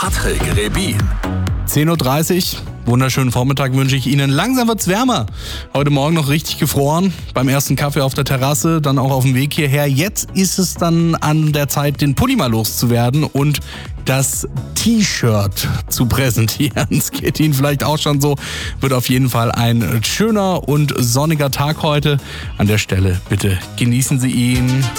Patrick Rebin. 10.30 Uhr, wunderschönen Vormittag wünsche ich Ihnen. Langsam wird's wärmer. Heute Morgen noch richtig gefroren. Beim ersten Kaffee auf der Terrasse, dann auch auf dem Weg hierher. Jetzt ist es dann an der Zeit, den Pulli mal loszuwerden und das T-Shirt zu präsentieren. Es geht Ihnen vielleicht auch schon so. Wird auf jeden Fall ein schöner und sonniger Tag heute. An der Stelle bitte genießen Sie ihn.